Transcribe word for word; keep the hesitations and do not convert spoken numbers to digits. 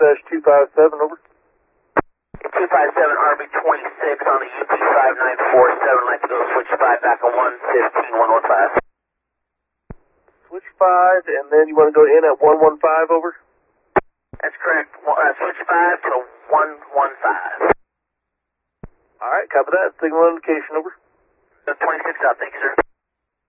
dash two five seven, over. two five seven R B twenty-six on the U P five nine four seven, like to go switch five back on one fifteen one one five. Switch five, and then you want to go in at one one five, over? That's correct. Uh, switch five to one one five. Alright, copy that. Signal indication, over. twenty-six out, thank you, sir.